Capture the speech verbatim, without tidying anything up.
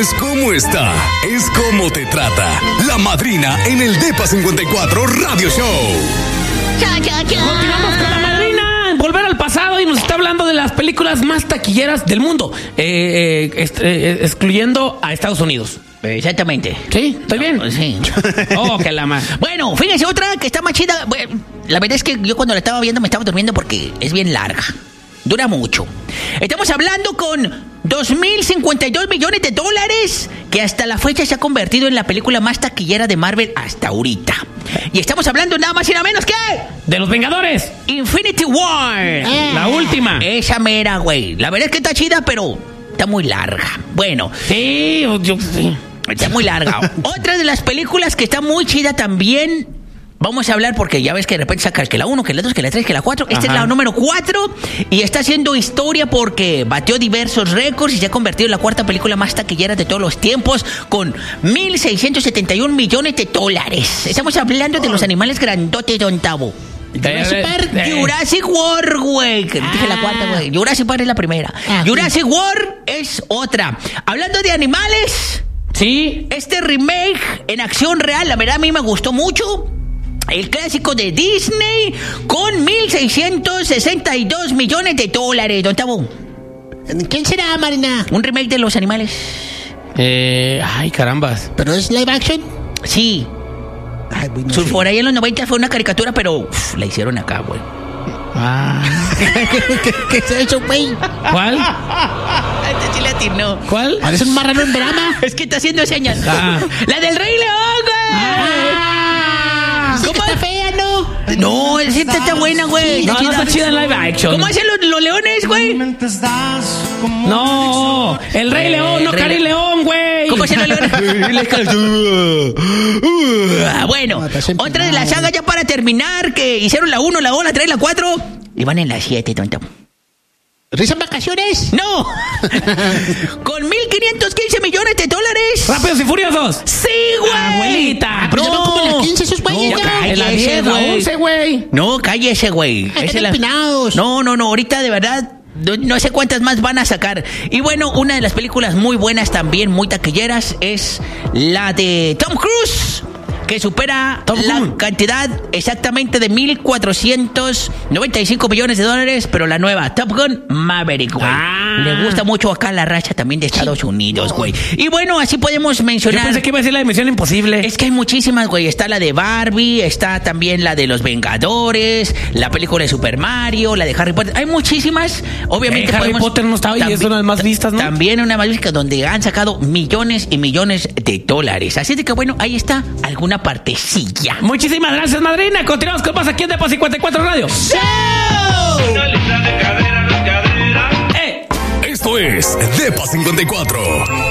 es cómo está, es cómo te trata. La madrina en el Depa cincuenta y cuatro Radio Show. Cha, cha, cha. Continuamos con la madrina. Volver al pasado y nos está hablando de las películas más taquilleras del mundo, eh, eh, est- eh, excluyendo a Estados Unidos. Exactamente. ¿Sí? ¿Estoy bien? Sí. Oh, que la más. Bueno, fíjense otra que está más chida. Bueno, la verdad es que yo cuando la estaba viendo me estaba durmiendo porque es bien larga. Dura mucho. Estamos hablando con dos mil cincuenta y dos millones de dólares que hasta la fecha se ha convertido en la película más taquillera de Marvel hasta ahorita. Y estamos hablando nada más y nada menos que... De los Vengadores. Infinity War. Eh, la última. Esa mera, güey. La verdad es que está chida, pero está muy larga. Bueno. Sí, yo sí. Está muy larga. Otra de las películas que está muy chida también. Vamos a hablar porque ya ves que de repente sacas que la uno, que la dos, que la tres, que la cuatro. Esta es la número cuatro y está haciendo historia porque batió diversos récords y se ha convertido en la cuarta película más taquillera de todos los tiempos con mil seiscientos setenta y un millones de dólares. Estamos hablando de los animales grandotes, don Tavo. Jurassic Park, eh. Jurassic World, güey. Que dije la cuarta, güey. Jurassic Park es la primera. Ah, Jurassic World es otra. Hablando de animales, Sí. este remake en acción real, la verdad a mí me gustó mucho. El clásico de Disney con mil seiscientos sesenta y dos millones de dólares, don Tabo. ¿Quién será, Marina? Un remake de los animales. Eh, ay, carambas. ¿Pero es live action? Sí. Ay, güey, no Su- sé. Por ahí en los noventa fue una caricatura, pero uf, la hicieron acá, güey. Ah. ¿Qué, qué es eso, güey? ¿Cuál? Este sí le atinó. ¿Cuál? Parece un marrano en drama. Es que está haciendo señas. Ah. La del Rey León, güey. Sí, que está fea, ¿no? No, esa está buena, güey. No, no está chida en live action. ¿Cómo hacen los, los leones, güey? No, el Rey Eh, León, no Rey Cari Le- León, güey. ¿Cómo hacen los leones? Ah, bueno, otra de la saga ya para terminar, que hicieron la uno, la dos, la tres, la cuatro y van en la siete, tonto. ¿Risa en vacaciones? ¡No! Con mil quinientos quince millones de dólares. Rápidos y Furiosos. ¡Sí, güey! Abuelita. Pero se van como en la quince esos güeyes, No, ya. cállese, En la diez, la güey. once, güey. No, cállese, güey. Ay, Esa están es la- empinados. No, no, no, ahorita de verdad no, no sé cuántas más van a sacar. Y bueno, una de las películas muy buenas también, muy taquilleras, es la de Tom Cruise, que supera Tom la Cruise. cantidad exactamente de mil cuatrocientos noventa y cinco millones de dólares, pero la nueva Top Gun Maverick, güey. Ah. Le gusta mucho acá la racha también de Estados Unidos, güey. Y bueno, así podemos Yo mencionar. pensé que iba a decir la Misión Imposible. Es que hay muchísimas, güey. Está la de Barbie, está también la de Los Vengadores, la película de Super Mario, la de Harry Potter. Hay muchísimas. Obviamente Eh, Harry podemos- Potter no estaba y es tambi- una de las más vistas, ¿no? También una más vista donde han sacado millones y millones de dólares. Así de que bueno, ahí está alguna partecilla. Muchísimas gracias, madrina. Continuamos con más aquí en Depa cincuenta y cuatro Radio. Esto es Depa cincuenta y cuatro.